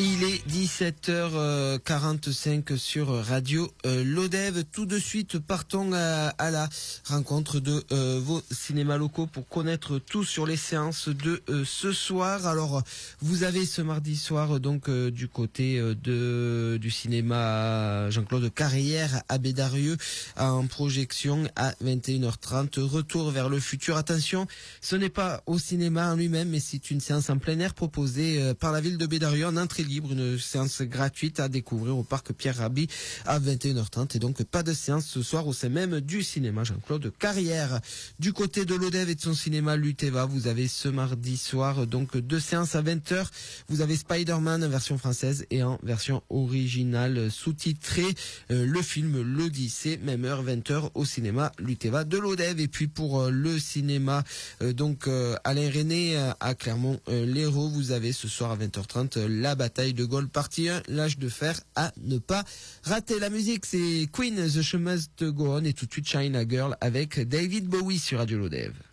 Il est 17h45 sur Radio Lodève. Tout de suite, partons à la rencontre de vos cinémas locaux pour connaître tout sur les séances de ce soir. Alors, vous avez ce mardi soir donc du côté du cinéma Jean-Claude Carrière à Bédarieux en projection à 21h30. Retour vers le futur. Attention, ce n'est pas au cinéma en lui-même, mais c'est une séance en plein air proposée par la ville de Bédarieux en entrée libre, une séance gratuite à découvrir au parc Pierre Rabhi à 21h30 et donc pas de séance ce soir au sein même du cinéma Jean-Claude Carrière. Du côté de l'Odève et de son cinéma Luteva, vous avez ce mardi soir donc deux séances à 20h. Vous avez Spider-Man en version française et en version originale sous-titrée. Le film l'Odyssée, même heure 20h au cinéma Luteva de l'Odève. Et puis pour le cinéma Alain René à Clermont-Lérault, vous avez ce soir à 20h30 la bataille de Gaulle partie 1, l'âge de fer à ne pas rater. La musique c'est Queen, The Show Must Go On et tout de suite China Girl avec David Bowie sur Radio Lodève.